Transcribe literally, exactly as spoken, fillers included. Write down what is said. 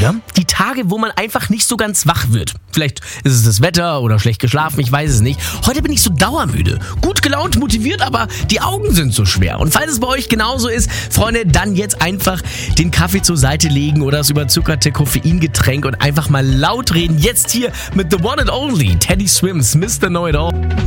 oder? Die Tage, wo man einfach nicht so ganz wach wird. Vielleicht ist es das Wetter oder schlecht geschlafen, ich weiß es nicht. Heute bin ich so dauermüde. Gut gelaunt, motiviert, aber die Augen sind so schwer. Und falls es bei euch genauso ist, Freunde, dann jetzt einfach den Kaffee zur Seite legen oder das überzuckerte Koffeingetränk und einfach mal laut reden. Jetzt hier mit The One and Only, Teddy Swims, Mister Know It All.